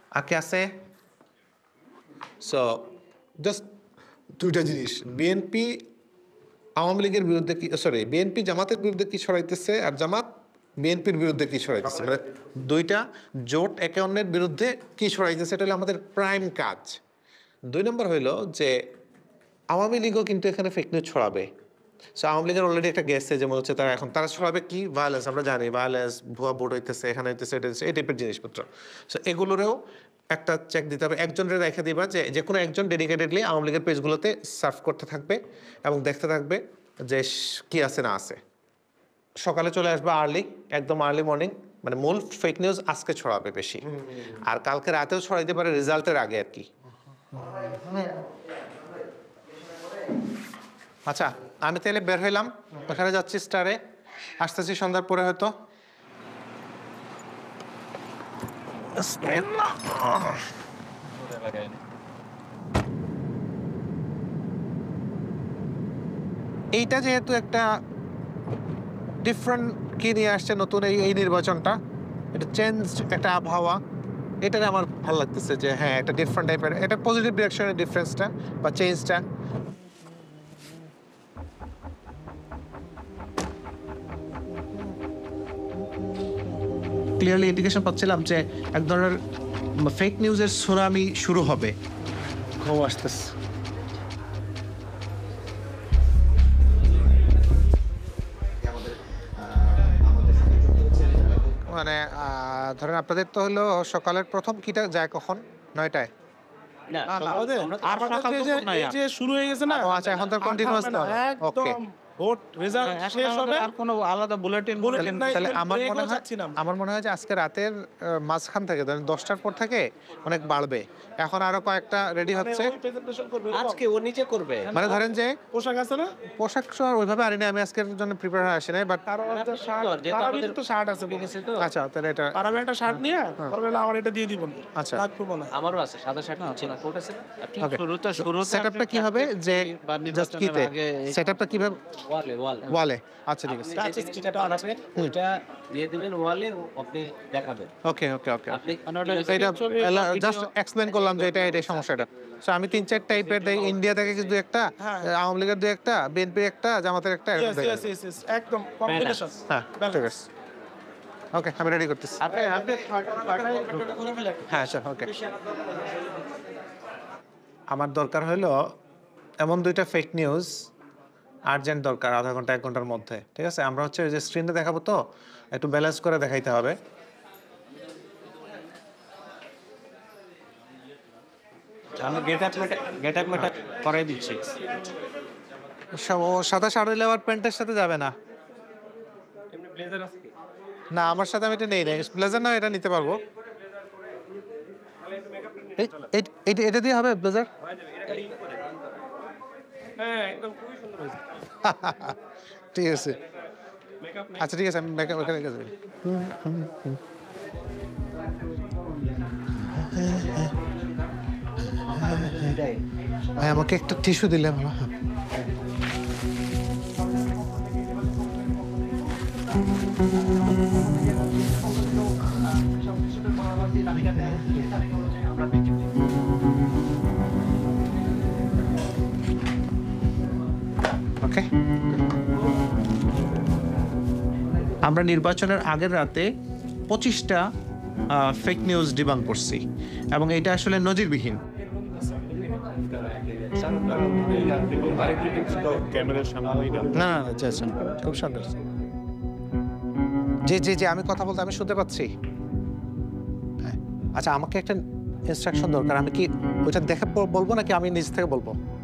আর কে আছে? So just দুইটা জিনিস, বিএনপি আওয়ামী লীগের বিরুদ্ধে কি, সরি, বিএনপি জামাতের বিরুদ্ধে কি ছড়াইতেছে আর জামাত বিএনপির বিরুদ্ধে কি ছড়াইতেছে, মানে দুইটা জোট একে অন্যের বিরুদ্ধে কি ছড়াইতেছে, এটা হলো আমাদের প্রাইম কাজ। 2 নম্বর হইলো যে আওয়ামী লীগও কিন্তু এখানে ফেক নিউজ ছড়াবে। সো আওয়ামী লীগের অলরেডি একটা গেছে, যেমন হচ্ছে তারা ছড়াবে কি ভায়োলেন্স, আমরা জানি ভায়োলেন্স, ভুয়া ভোট হইতেছে, এখানে হইতেছে, এটা হইতেছে, এই টাইপের জিনিসপত্র। সো এগুলোরেও একটা চেক দিতে হবে, একজনের রেখে দিবা যে কোনো একজন ডেডিকেটেডলি আওয়ামী লীগের পেজগুলোতে সার্ভ করতে থাকবে এবং দেখতে থাকবে যে কি আছে না আছে। সকালে চলে আসবে আর্লি, একদম আর্লি মর্নিং, মানে মূল ফেক নিউজ আজকে ছড়াবে বেশি, আর কালকে রাতেও ছড়াইতে পারে রেজাল্টের আগে আর কি। আচ্ছা, আমি তাহলে বের হইলাম, ওখানে যাচ্ছি স্টারে, আসতেছি সন্ধ্যার পরে হয়তো। এইটা যেহেতু একটা ডিফারেন্ট কি নিয়ে আসছে নতুন এই নির্বাচনটা, এটা চেঞ্জ, একটা আবহাওয়া, এটারে আমার ভালো লাগতেছে যে হ্যাঁ একটা ডিফারেন্ট টাইপের, এটা পজিটিভ ডিরেকশনের ডিফারেন্সটা বা চেঞ্জটা। ক্লিয়ারলি ইন্ডিকেশন পাচ্ছিলাম যে এক ধরনের ফেক নিউজের সুনামি শুরু হবে। ঘুম আসতেছে। মানে ধরেন আপনাদের তো হলো সকালের প্রথম কিটা যায় কখন? 9টায়? শুরু হয়ে গেছে না। আচ্ছা, এখন তো কন্টিনিউয়াস না। ওকে, ভোট রেজাল্ট শেষ হবে, আর কোনো আলাদা বুলেটিন তাহলে আমার মনে হয় যে আজকে রাতের মাঝখান থেকে ধরেন 10টার পর থেকে অনেক বাড়বে। এখন আরো কয়েকটা রেডি হচ্ছে, আজকে ও নিচে করবে। মানে ধরেন যে পোশাক আছে না, পোশাক ওইভাবে আনিনি, আমি আজকের জন্য প্রিপেয়ার হয়ে আসি নাই, বাট পারাবির তো শার্ট আছে, আচ্ছা তাহলে এটা পারাবির একটা শার্ট নিয়ে পরবেলা আমার এটা দিয়ে দিবেন। আচ্ছা, রাখবো না, আমারও আছে সাদা শার্ট ছিল, কোট আছে। ওকে, শুরুতে সেটআপটা কি হবে যে জাস্ট কিতে সেটআপটা কিভাবে ওয়ালে? আচ্ছা ঠিক আছে, টাচ স্ক্রিনটা অন আছে, ওটা দিয়ে দিবেন ওয়ালে, আপনি দেখাবেন। ওকে ওকে ওকে, আপনি এটা জাস্ট এক্সপ্লেইন করলাম যে এটাই সমস্যাটা। সো আমি 3-4 টাইপের দেই, ইন্ডিয়া থেকে কিছু একটা, আওয়ামী লীগের 2 একটা, বিএনপির একটা, জামাতের একটা, এরকম দেই। একদম কম্বিনেশন। হ্যাঁ ঠিক আছে, ওকে আমি রেডি করতেছি। আপনি হ্যাঁ স্যার, ওকে। আমার দরকার হলো এমন 2টা ফেক নিউজ, আর্জেন্ট দরকার, আধা ঘন্টা 1 ঘন্টার মধ্যে, ঠিক আছে? আমরা হচ্ছে ওই যে স্ক্রিনে দেখাবো, তো একটু ব্যালেন্স করে দেখাইতে হবে। আমি গেট আপ মেটা করাই দিচ্ছি। সাদা শাড়ি লেওয়ার প্যান্টের সাথে যাবে না? না, আমার সাথে আমি এটা নেই, ব্লেজার না, এটা নিতে পারবো। এটা দিয়ে হবে ব্লেজার? ঠিক আছে, আচ্ছা ঠিক আছে, আমি মেকআপ এখানে কাজ করি। ভাই আমাকে একটা টিস্যু দিলে ভালো। ওকে, আমরা নির্বাচনের আগের রাতে 25টা ফেক নিউজ ডিবাঙ্ক করছি, এবং এটা আসলে নজিরবিহীন। না না না, খুব সুন্দর। জি জি জি, আমি কথা বলতে আমি শুনতে পাচ্ছি। আচ্ছা, আমাকে একটা ইনস্ট্রাকশন দরকার, আমি কি ওইটা দেখে বলবো নাকি আমি নিজ থেকে বলবো?